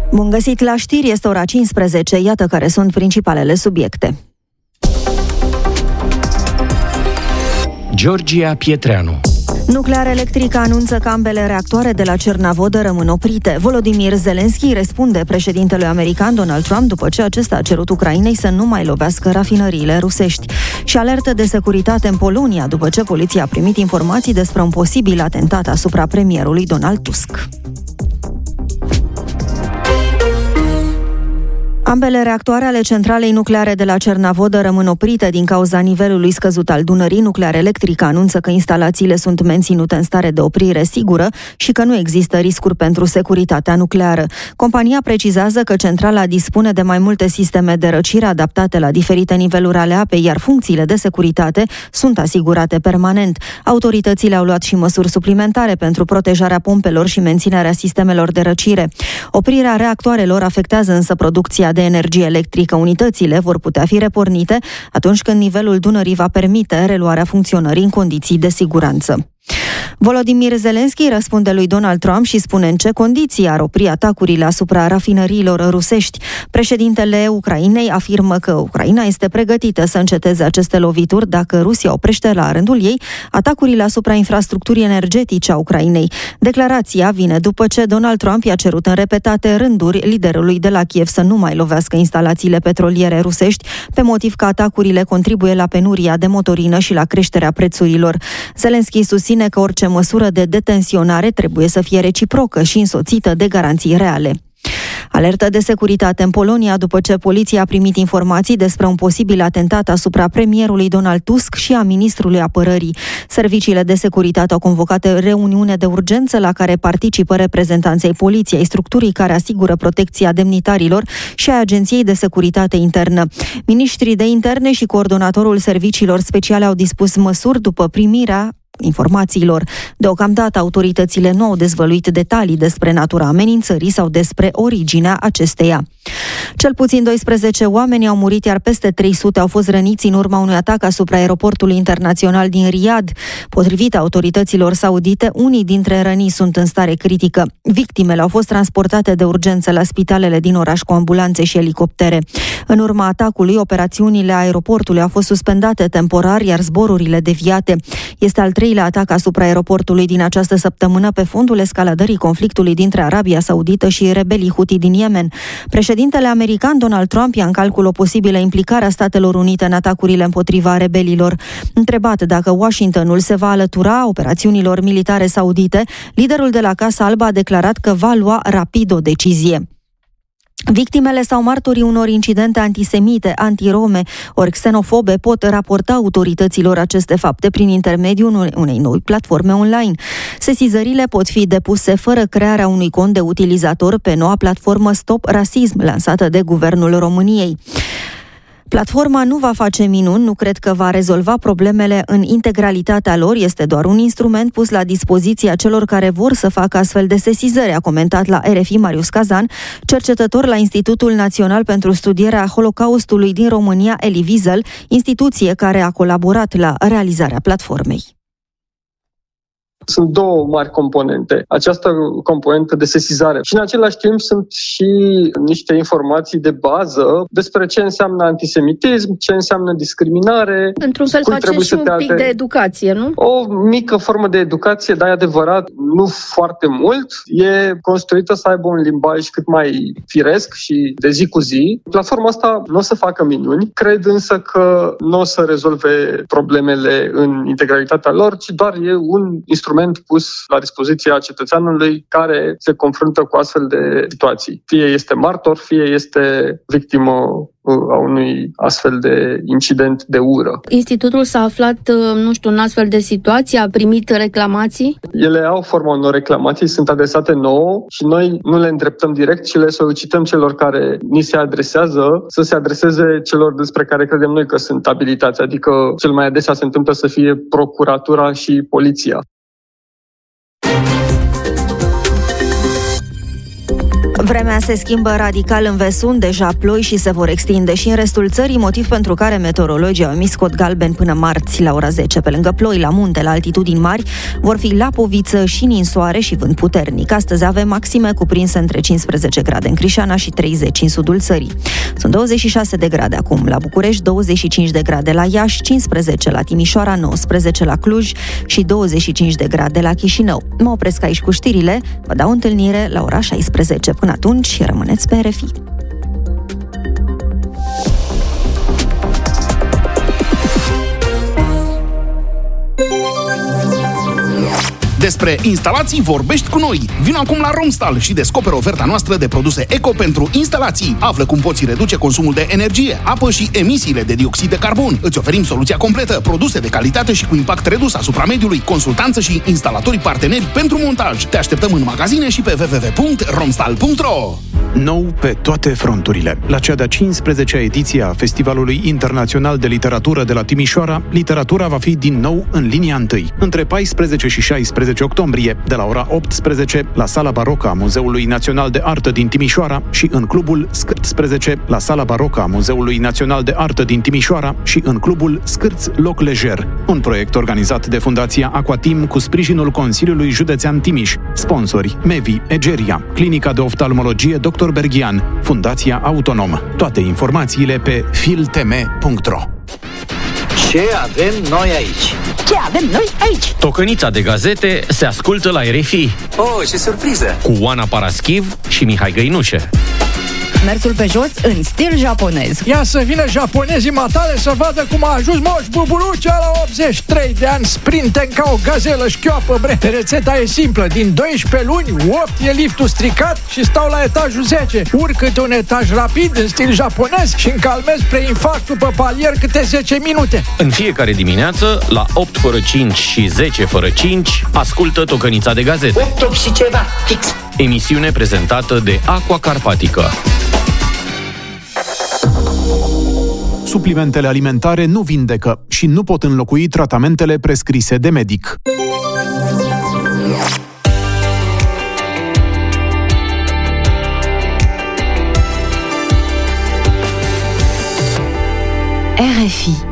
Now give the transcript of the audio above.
Bun găsit la știri, este ora 15, iată care sunt principalele subiecte. Georgia Pietreanu. Nuclear Electric anunță că ambele reactoare de la Cernavodă rămân oprite. Volodymyr Zelensky răspunde președintelui american Donald Trump după ce acesta a cerut Ucrainei să nu mai lovească rafinăriile rusești. Și alertă de securitate în Polonia după ce poliția a primit informații despre un posibil atentat asupra premierului Donald Tusk. Ambele reactoare ale centralei nucleare de la Cernavodă rămân oprite din cauza nivelului scăzut al Dunării. Nuclear Electric anunță că instalațiile sunt menținute în stare de oprire sigură și că nu există riscuri pentru securitatea nucleară. Compania precizează că centrala dispune de mai multe sisteme de răcire adaptate la diferite niveluri ale apei, iar funcțiile de securitate sunt asigurate permanent. Autoritățile au luat și măsuri suplimentare pentru protejarea pompelor și menținerea sistemelor de răcire. Oprirea reactoarelor afectează însă producția de energie electrică. Unitățile vor putea fi repornite atunci când nivelul Dunării va permite reluarea funcționării în condiții de siguranță. Volodymyr Zelensky răspunde lui Donald Trump și spune în ce condiții ar opri atacurile asupra rafinăriilor rusești. Președintele Ucrainei afirmă că Ucraina este pregătită să înceteze aceste lovituri dacă Rusia oprește la rândul ei atacurile asupra infrastructurii energetice a Ucrainei. Declarația vine după ce Donald Trump i-a cerut în repetate rânduri liderului de la Kiev să nu mai lovească instalațiile petroliere rusești, pe motiv că atacurile contribuie la penuria de motorină și la creșterea prețurilor. Zelensky susține că orice măsură de detenționare trebuie să fie reciprocă și însoțită de garanții reale. Alertă de securitate în Polonia după ce poliția a primit informații despre un posibil atentat asupra premierului Donald Tusk și a ministrului apărării. Serviciile de securitate au convocat reuniune de urgență la care participă reprezentanții poliției, structurii care asigură protecția demnitarilor și a Agenției de Securitate Internă. Ministrii de interne și coordonatorul serviciilor speciale au dispus măsuri după primirea informațiilor. Deocamdată, autoritățile nu au dezvăluit detalii despre natura amenințării sau despre originea acesteia. Cel puțin 12 oameni au murit, iar peste 300 au fost răniți în urma unui atac asupra aeroportului internațional din Riyadh. Potrivit autorităților saudite, unii dintre răniți sunt în stare critică. Victimele au fost transportate de urgență la spitalele din oraș cu ambulanțe și elicoptere. În urma atacului, operațiunile aeroportului au fost suspendate temporar, iar zborurile deviate. Este al treilea atac asupra aeroportului din această săptămână pe fondul escaladării conflictului dintre Arabia Saudită și rebelii Huthi din Yemen. Președintele american Donald Trump ia în calcul o posibilă implicare a Statelor Unite în atacurile împotriva rebelilor. Întrebat dacă Washingtonul se va alătura operațiunilor militare saudite, liderul de la Casa Albă a declarat că va lua rapid o decizie. Victimele sau martorii unor incidente antisemite, antirome ori xenofobe pot raporta autorităților aceste fapte prin intermediul unei noi platforme online. Sesizările pot fi depuse fără crearea unui cont de utilizator pe noua platformă Stop Rasism, lansată de Guvernul României. Platforma nu va face minuni, nu cred că va rezolva problemele în integralitatea lor, este doar un instrument pus la dispoziția celor care vor să facă astfel de sesizări, a comentat la RFI Marius Cazan, cercetător la Institutul Național pentru Studierea Holocaustului din România, Elie Wiesel, instituție care a colaborat la realizarea platformei. Sunt două mari componente. Această componentă de sesizare și în același timp sunt și niște informații de bază despre ce înseamnă antisemitism, ce înseamnă discriminare. Într-un fel face și un pic de educație, nu? O mică formă de educație, dar e adevărat, nu foarte mult. E construită să aibă un limbaj cât mai firesc și de zi cu zi. Platforma asta nu o să facă minuni. Cred însă că nu o să rezolve problemele în integralitatea lor, ci doar e un instrument pus la dispoziția cetățeanului care se confruntă cu astfel de situații. Fie este martor, fie este victimă a unui astfel de incident de ură. Institutul s-a aflat, în astfel de situații, a primit reclamații? Ele au forma unor reclamații, sunt adresate nouă și noi nu le îndreptăm direct, ci le solicităm celor care ni se adresează să se adreseze celor despre care credem noi că sunt abilitați, adică cel mai adesea se întâmplă să fie procuratura și poliția. Vremea se schimbă radical în vest-sud, deja ploi și se vor extinde și în restul țării, motiv pentru care meteorologii au emis cod galben până marți la ora 10. Pe lângă ploi, la munte, la altitudini mari, vor fi lapoviță și ninsoare și vânt puternic. Astăzi avem maxime cuprinse între 15 grade în Crișana și 30 în sudul țării. Sunt 26 de grade acum la București, 25 de grade la Iași, 15 la Timișoara, 19 la Cluj și 25 de grade la Chișinău. Mă opresc aici cu știrile, vă dau întâlnire la ora 16. Până atunci, rămâneți pe RFI. Despre instalații vorbești cu noi. Vino acum la Romstal și descoperă oferta noastră de produse eco pentru instalații. Află cum poți reduce consumul de energie, apă și emisiile de dioxid de carbon. Îți oferim soluția completă, produse de calitate și cu impact redus asupra mediului, consultanță și instalatori parteneri pentru montaj. Te așteptăm în magazine și pe www.romstal.ro. Nou pe toate fronturile. La cea de-a 15-a ediție a Festivalului Internațional de Literatură de la Timișoara, literatura va fi din nou în linia întâi, între 14 și 16 octombrie, de la ora 18, la Sala Barocă a Muzeului Național de Artă din Timișoara și în clubul Scârț, la Sala Barocă a Muzeului Național de Artă din Timișoara și în clubul Scârț Loc Lejer, un proiect organizat de Fundația Aquatim cu sprijinul Consiliului Județean Timiș, sponsori Mevi, Egeria, Clinica de Oftalmologie Dr. Berghian, Fundația Autonom. Toate informațiile pe filtm.ro. Ce avem noi aici? Ce avem noi aici? Tocănița de gazete se ascultă la RFI. Oh, ce surpriză! Cu Oana Paraschiv și Mihai Găinușe. Mersul pe jos în stil japonez. Ia să vină japonezii matale să vadă cum a ajuns Moș Buburucea la 83 de ani, sprinten ca o gazelă șchioapă, bre. Rețeta e simplă, din 12 luni, 8 e liftul stricat și stau la etajul 10. Urc câte un etaj rapid în stil japonez și încalmez preinfarctul pe palier câte 10 minute. În fiecare dimineață, la 8 fără 5 și 10 fără 5, ascultă Tocănița de gazete. 8 și ceva, fix. Emisiune prezentată de Aqua Carpatică. Suplimentele alimentare nu vindecă și nu pot înlocui tratamentele prescrise de medic. RFI